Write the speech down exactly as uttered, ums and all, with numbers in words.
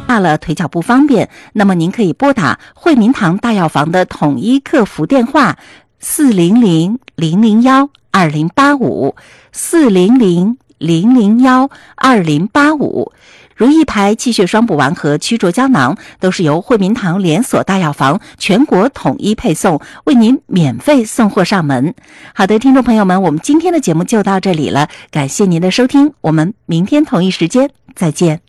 大了腿脚不方便，那么您可以拨打惠民堂大药房的统一客服电话四零零零零幺二零八五 四零零零零幺二零八五。如意牌气血双补丸和曲浊胶囊都是由惠民堂连锁大药房全国统一配送，为您免费送货上门。好的，听众朋友们，我们今天的节目就到这里了，感谢您的收听，我们明天同一时间再见。